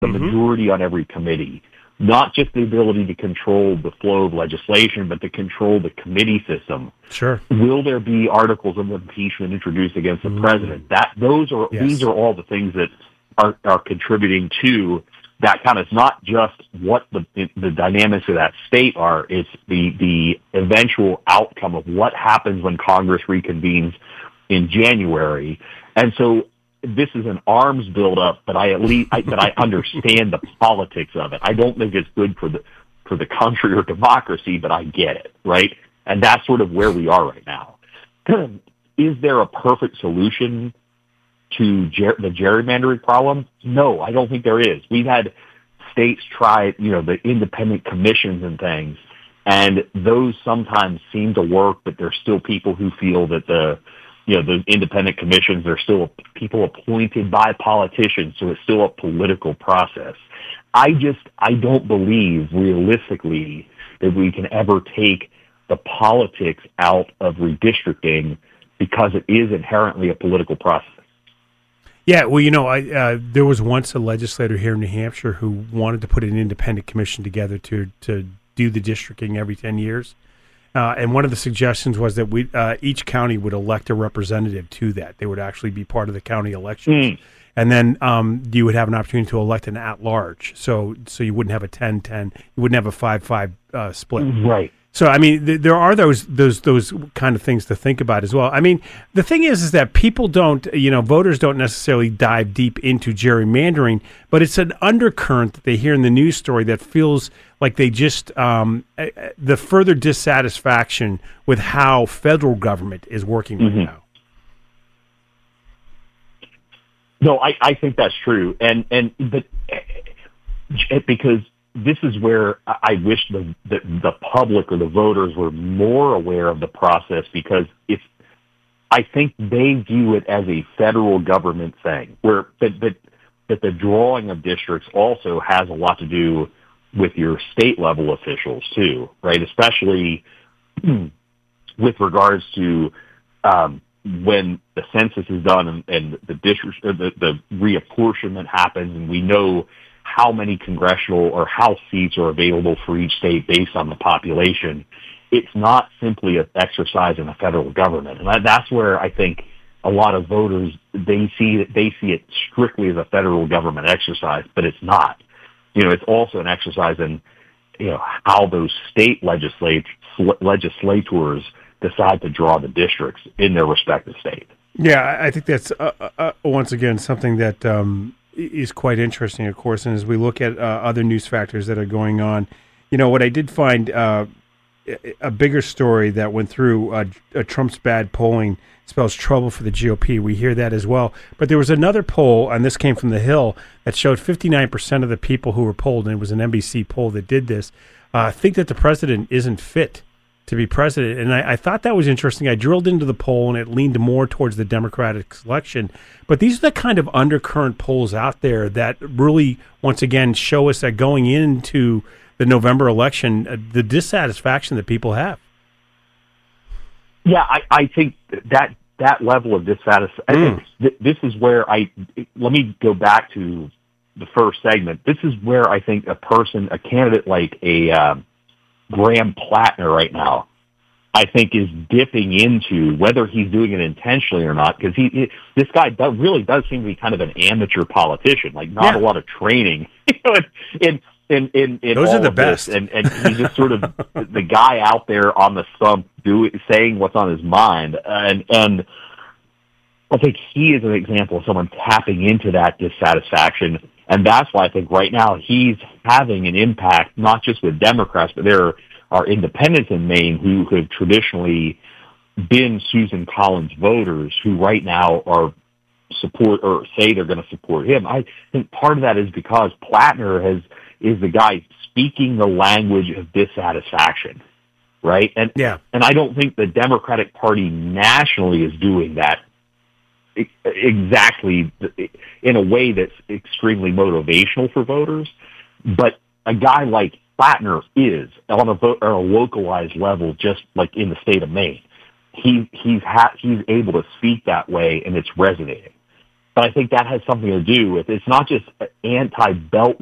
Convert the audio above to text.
the majority on every committee, not just the ability to control the flow of legislation, but to control the committee system. Sure. Will there be articles of impeachment introduced against the president? These are all the things that are contributing to that kind of. It's not just what the dynamics of that state are. It's the eventual outcome of what happens when Congress reconvenes in January. And so this is an arms buildup, but I understand the politics of it. I don't think it's good for the country or democracy, but I get it, right? And that's sort of where we are right now. Is there a perfect solution to the gerrymandering problem? No, I don't think there is. We've had states try, the independent commissions and things, and those sometimes seem to work, but there's still people who feel that the independent commissions are still people appointed by politicians, so it's still a political process. I don't believe realistically that we can ever take the politics out of redistricting because it is inherently a political process. Yeah, well, there was once a legislator here in New Hampshire who wanted to put an independent commission together to do the districting every 10 years. And one of the suggestions was that each county would elect a representative to that. They would actually be part of the county elections. And then you would have an opportunity to elect an at-large. So you wouldn't have a 10-10. You wouldn't have a 5-5 split. Right. So, I mean, there are those kind of things to think about as well. I mean, the thing is that people don't, voters don't necessarily dive deep into gerrymandering, but it's an undercurrent that they hear in the news story that feels like they just, the further dissatisfaction with how federal government is working right now. No, I think that's true. But because this is where I wish the public or the voters were more aware of the process, because I think they view it as a federal government thing, where that the drawing of districts also has a lot to do with your state level officials too, right? Especially with regards to when the census is done and the district, the reapportionment happens, and we know how many congressional or House seats are available for each state based on the population. It's not simply an exercise in the federal government. And that's where I think a lot of voters, they see it strictly as a federal government exercise, but it's not. It's also an exercise in, how those state legislators decide to draw the districts in their respective state. Yeah, I think that's, once again, something that is quite interesting, of course. And as we look at other news factors that are going on, what I did find a bigger story that went through Trump's bad polling spells trouble for the GOP. We hear that as well. But there was another poll, and this came from The Hill, that showed 59% of the people who were polled, and it was an NBC poll that did this, think that the president isn't fit to be president. And I thought that was interesting. I drilled into the poll, and it leaned more towards the Democratic selection. But these are the kind of undercurrent polls out there that really, once again, show us that going into the November election, the dissatisfaction that people have. Yeah, I think that level of dissatisfaction, this is where let me go back to the first segment. This is where I think a candidate like a Graham Plattner right now, I think, is dipping into, whether he's doing it intentionally or not, because this guy really does seem to be kind of an amateur politician, like not a lot of training in those all are the of best. This. And he's just sort of the guy out there on the stump saying what's on his mind. And I think he is an example of someone tapping into that dissatisfaction. And that's why I think right now he's having an impact, not just with Democrats, but there are independents in Maine who have traditionally been Susan Collins voters who right now are support or say they're going to support him. I think part of that is because Plattner is the guy speaking the language of dissatisfaction, right? And I don't think the Democratic Party nationally is doing that exactly in a way that's extremely motivational for voters, but a guy like Plattner is on a localized level, just like in the state of Maine. He's able to speak that way, and it's resonating. But I think that has something to do with it's not just anti-belt